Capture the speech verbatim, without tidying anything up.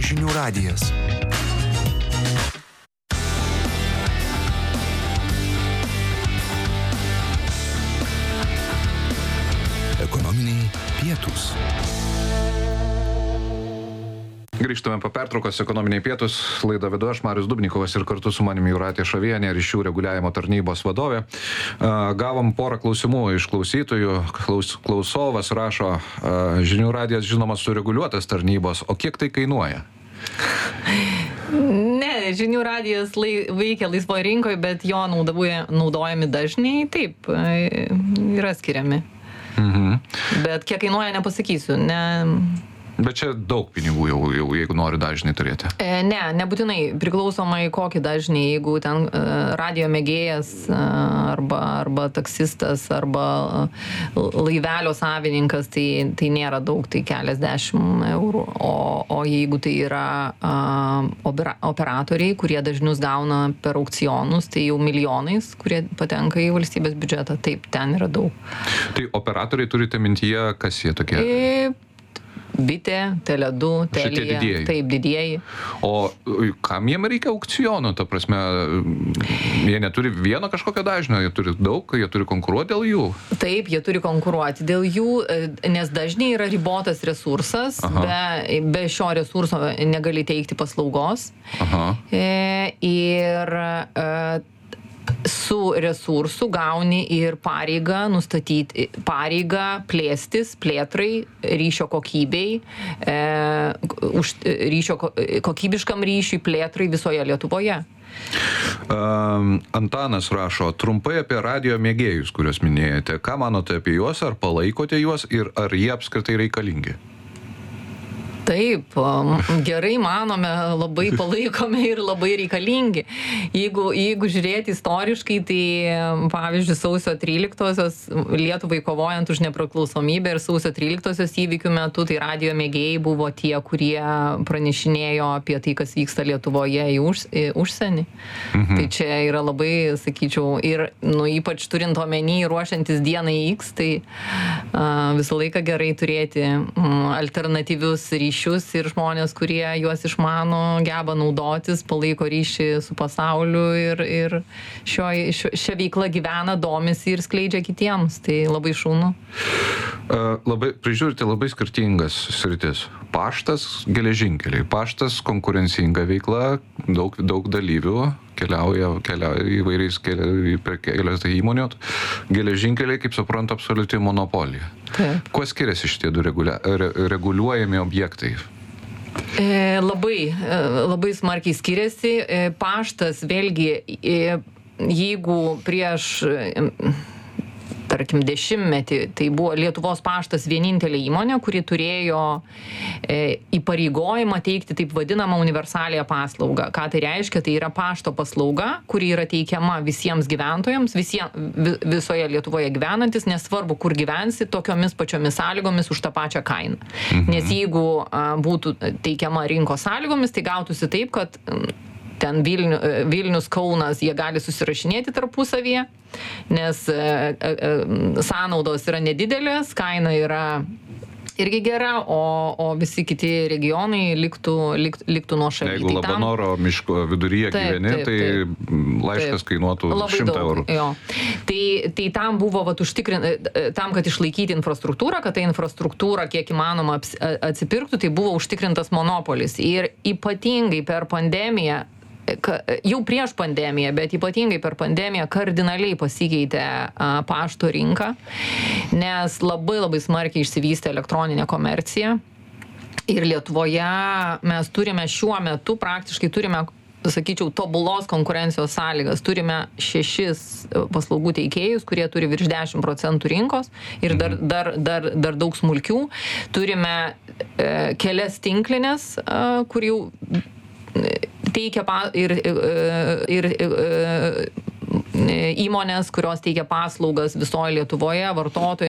Žinių radijas. Ekonominiai pietūs. Grįžtame po pertraukos, ekonominiai pietūs, laidą vedu aš, Marius Dubnikovas, ir kartu su manimi Jūratė Šavienė, ryšių reguliavimo tarnybos vadovė. Gavom porą klausimų iš klausytojų. Klaus, klausovas rašo, Žinių radijas žinomas sureguliuotas tarnybos, o kiek tai kainuoja? Ne, Žinių radijas lai, veikia laisvoje rinkoje, bet jo naudojami dažniai, taip, yra skiriami. Mhm. Bet kiek kainuoja, nepasakysiu, ne... Bet čia daug pinigų jau, jau jeigu nori dažnį turėti. E, ne, nebūtinai, priklausomai kokį dažnį, jeigu ten e, radio mėgėjas e, arba, arba taksistas, arba laivelio savininkas, tai, tai nėra daug, tai keliasdešimt eurų. O, o jeigu tai yra a, opera, operatoriai, kurie dažnius gauna per aukcionus, tai jau milijonais, kurie patenka į valstybės biudžetą, taip, ten yra daug. Tai operatoriai turite mintyje, kas jie tokie? E, Bitė, Tele du, Telia, taip, didieji. O kam jiem reikia aukcionų? Ta prasme, jie neturi vieno kažkokio dažnio, jie turi daug, jie turi konkuruoti dėl jų? Taip, jie turi konkuruoti dėl jų, nes dažniai yra ribotas resursas, be, be šio resurso negali teikti paslaugos. Aha. E, ir e, su resursu gauni ir pareigą nustatyti, pareigą plėstis, plėtrai, ryšio kokybei, e, už, ryšio, kokybiškam ryšiui plėtrai visoje Lietuvoje. Um, Antanas rašo, trumpai apie radio mėgėjus, kuriuos minėjote. Ką manote apie juos, ar palaikote juos ir ar jie apskritai reikalingi? Taip, gerai manome, labai palaikome ir labai reikalingi. Jeigu, jeigu žiūrėti istoriškai, tai pavyzdžiui, sausio tryliktosios Lietuvai kovojant už nepriklausomybę ir sausio tryliktosios įvykių metu, tai radio mėgėjai buvo tie, kurie pranešinėjo apie tai, kas vyksta Lietuvoje į, už, į užsienį. Mhm. Tai čia yra labai, sakyčiau, ir nu, ypač turint omeny ruošiantis dienai X, tai uh, visą laiką gerai turėti um, alternatyvius ryšius ir žmonės, kurie juos išmano, geba naudotis, palaiko ryšį su pasauliu ir, ir šio, šio, šią veiklą gyvena, domisi ir skleidžia kitiems. Tai labai šaunu. Labai, prižiūrite labai skirtingas sritis. Paštas, geležinkeliai. Paštas, konkurencinga veikla, daug, daug dalyvių keliauja, keliauja įvairiais kelias įmonių. Geležinkeliai, kaip suprantu, absoliuti monopolija. Taip. Kuo skiriasi šitie du regulia, re, reguliuojami objektai? E, labai, labai smarkiai skiriasi. E, paštas, vėlgi, e, jeigu prieš... E, tarkim, dešimtmetį, tai buvo Lietuvos paštas vienintelė įmonė, kuri turėjo e, įpareigojimą teikti taip vadinamą universalią paslaugą. Ką tai reiškia? Tai yra pašto paslauga, kuri yra teikiama visiems gyventojams, visie, visoje Lietuvoje gyvenantis, nesvarbu, kur gyvensi, tokiomis pačiomis sąlygomis už tą pačią kainą. Mhm. Nes jeigu a, būtų teikiama rinkos sąlygomis, tai gautųsi taip, kad ten Vilnius, Vilnius, Kaunas, jie gali susirašinėti tarpusavyje, nes e, e, sąnaudos yra nedidelės, kaina yra irgi gera, o, o visi kiti regionai liktų, likt, liktų nuošaly. Jeigu tai Labanoro tam... miško viduryje taip, gyveni, taip, taip, tai laiškas taip, kainuotų šimtą eurų. Jo. Tai, tai tam buvo vat, užtikrin, tam, kad išlaikyti infrastruktūrą, kad ta infrastruktūra kiek įmanoma atsipirktų, tai buvo užtikrintas monopolis. Ir ypatingai per pandemiją, jau prieš pandemiją, bet ypatingai per pandemiją kardinaliai pasikeitė a, pašto rinka, nes labai labai smarkiai išsivystė elektroninė komercija. Ir Lietuvoje mes turime šiuo metu, praktiškai turime, sakyčiau, tobulos konkurencijos sąlygas. Turime šešis paslaugų teikėjus, kurie turi virš dešimt procentų rinkos ir dar, dar, dar, dar daug smulkių. Turime e, kelias tinklinės, e, kur jau teikia pa, ir, ir, ir įmonės, kurios teikia paslaugas visoje Lietuvoje, vartotojai